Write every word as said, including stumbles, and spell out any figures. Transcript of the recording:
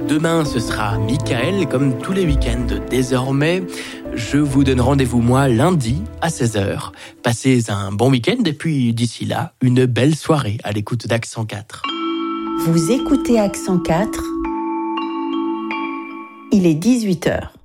Demain, ce sera Michael, comme tous les week-ends désormais. Je vous donne rendez-vous, moi, lundi à seize heures. Passez un bon week-end et puis, d'ici là, une belle soirée à l'écoute d'Accent quatre. Vous écoutez Accent quatre. Il est dix-huit heures.